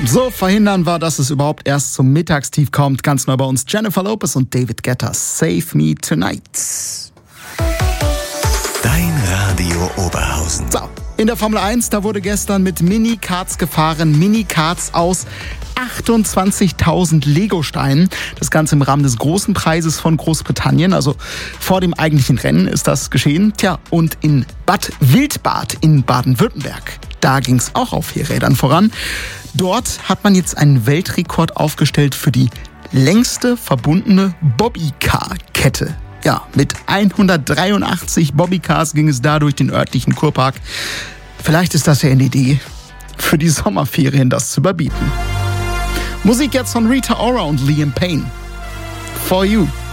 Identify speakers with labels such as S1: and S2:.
S1: So verhindern wir, dass es überhaupt erst zum Mittagstief kommt. Ganz neu bei uns Jennifer Lopez und David Guetta. Save Me Tonight.
S2: Dein Radio Oberhausen.
S1: So, in der Formel 1, da wurde gestern mit Minikarts gefahren. Minikarts aus 28.000 Legosteinen. Das Ganze im Rahmen des großen Preises von Großbritannien. Also vor dem eigentlichen Rennen ist das geschehen. Tja, und in Bad Wildbad in Baden-Württemberg, da ging es auch auf 4 Rädern voran. Dort hat man jetzt einen Weltrekord aufgestellt für die längste verbundene Bobbycar-Kette. Ja, mit 183 Bobbycars ging es da durch den örtlichen Kurpark. Vielleicht ist das ja eine Idee für die Sommerferien, das zu überbieten. Musik jetzt von Rita Ora und Liam Payne. For You.